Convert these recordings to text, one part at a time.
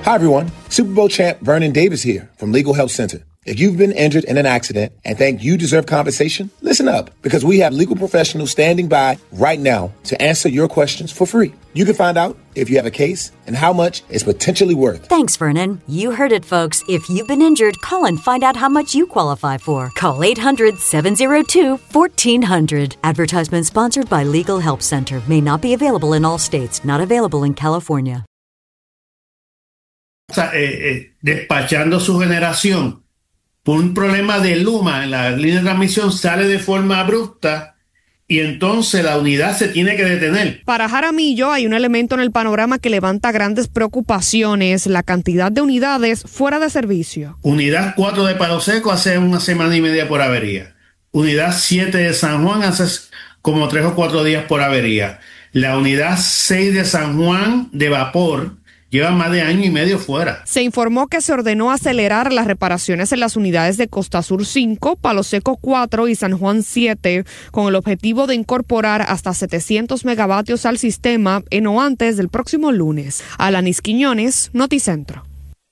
Hi, everyone. Super Bowl champ Vernon Davis here from Legal Help Center. If you've been injured in an accident and think you deserve compensation, listen up, because we have legal professionals standing by right now to answer your questions for free. You can find out if you have a case and how much it's potentially worth. Thanks, Vernon. You heard it, folks. If you've been injured, call and find out how much you qualify for. Call 800-702-1400. Advertisement sponsored by Legal Help Center. May not be available in all states. Not available in California. Despachando su generación por un problema de luma en la línea de transmisión, sale de forma abrupta y entonces la unidad se tiene que detener. Para Jaramillo hay un elemento en el panorama que levanta grandes preocupaciones: la cantidad de unidades fuera de servicio. Unidad 4 de Palo Seco hace una semana y media por avería. Unidad 7 de San Juan hace como 3 o 4 días por avería. La unidad 6 de San Juan de vapor lleva más de año y medio fuera. Se informó que se ordenó acelerar las reparaciones en las unidades de Costa Sur 5, Palo Seco 4 y San Juan 7, con el objetivo de incorporar hasta 700 megavatios al sistema en o antes del próximo lunes. Alanis Quiñones, Noticentro.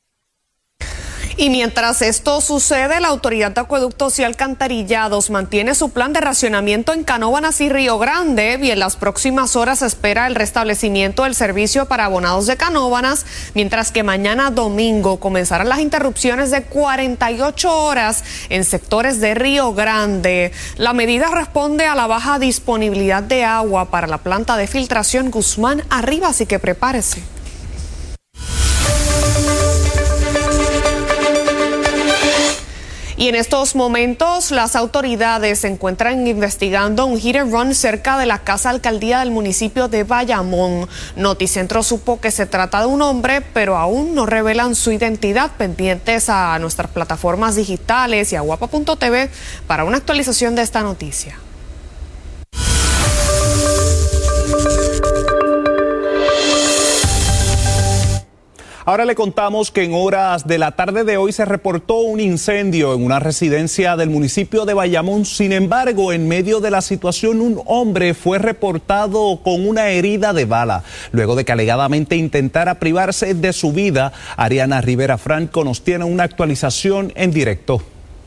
Y mientras esto sucede, la Autoridad de Acueductos y Alcantarillados mantiene su plan de racionamiento en Canóvanas y Río Grande, y en las próximas horas se espera el restablecimiento del servicio para abonados de Canóvanas, mientras que mañana domingo comenzarán las interrupciones de 48 horas en sectores de Río Grande. La medida responde a la baja disponibilidad de agua para la planta de filtración Guzmán Arriba, así que prepárese. Y en estos momentos las autoridades se encuentran investigando un hit and run cerca de la casa alcaldía del municipio de Bayamón. Noticentro supo que se trata de un hombre, pero aún no revelan su identidad. Pendientes a nuestras plataformas digitales y a guapa.tv para una actualización de esta noticia. Ahora le contamos que en horas de la tarde de hoy se reportó un incendio en una residencia del municipio de Bayamón. Sin embargo, en medio de la situación, un hombre fue reportado con una herida de bala, luego de que alegadamente intentara privarse de su vida. Ariana Rivera Franco nos tiene una actualización en directo.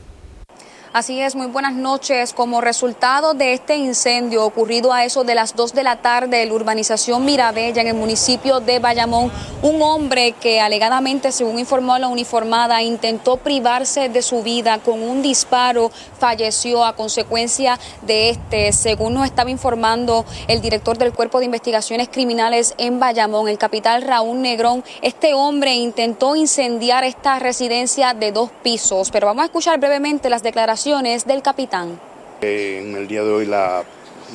Así es, muy buenas noches. Como resultado de este incendio ocurrido a eso de las 2 de la tarde en la urbanización Mirabella, en el municipio de Bayamón, un hombre que alegadamente, según informó la uniformada, intentó privarse de su vida con un disparo, falleció a consecuencia de este. Según nos estaba informando el director del Cuerpo de Investigaciones Criminales en Bayamón, el capitán Raúl Negrón, este hombre intentó incendiar esta residencia de 2 pisos. Pero vamos a escuchar brevemente las declaraciones del capitán. En el día de hoy la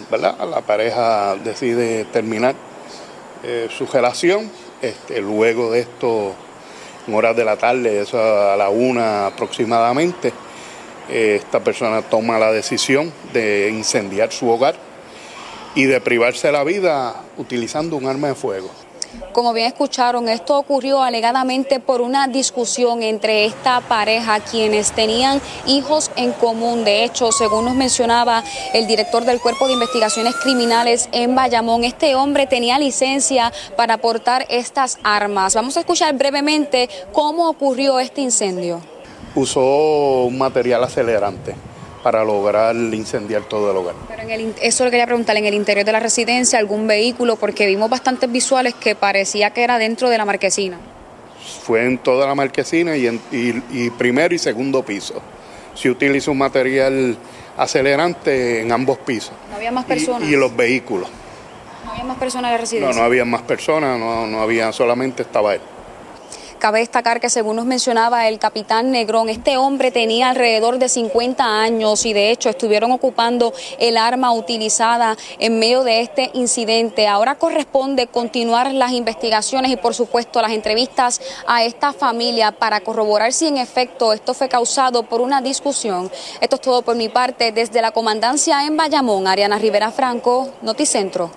pareja decide terminar su relación. Luego de esto, en horas de la tarde, eso a la 1 aproximadamente, esta persona toma la decisión de incendiar su hogar y de privarse de la vida utilizando un arma de fuego. Como bien escucharon, esto ocurrió alegadamente por una discusión entre esta pareja, quienes tenían hijos en común. De hecho, según nos mencionaba el director del Cuerpo de Investigaciones Criminales en Bayamón, este hombre tenía licencia para portar estas armas. Vamos a escuchar brevemente cómo ocurrió este incendio. Usó un material acelerante para lograr incendiar todo el hogar. Pero eso le quería preguntar, en el interior de la residencia, ¿algún vehículo? Porque vimos bastantes visuales que parecía que era dentro de la marquesina. Fue en toda la marquesina y primero y segundo piso. Se utilizó un material acelerante en ambos pisos. ¿No había más personas? Y los vehículos. ¿No había más personas en la residencia? No había más personas, no había, solamente estaba él. Cabe destacar que, según nos mencionaba el capitán Negrón, este hombre tenía alrededor de 50 años y de hecho estuvieron ocupando el arma utilizada en medio de este incidente. Ahora corresponde continuar las investigaciones y, por supuesto, las entrevistas a esta familia para corroborar si en efecto esto fue causado por una discusión. Esto es todo por mi parte. Desde la comandancia en Bayamón, Ariana Rivera Franco, Noticentro.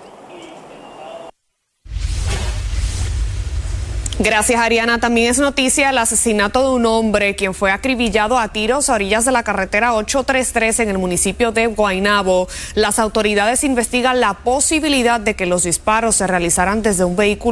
Gracias, Ariana. También es noticia el asesinato de un hombre quien fue acribillado a tiros a orillas de la carretera 833 en el municipio de Guaynabo. Las autoridades investigan la posibilidad de que los disparos se realizaran desde un vehículo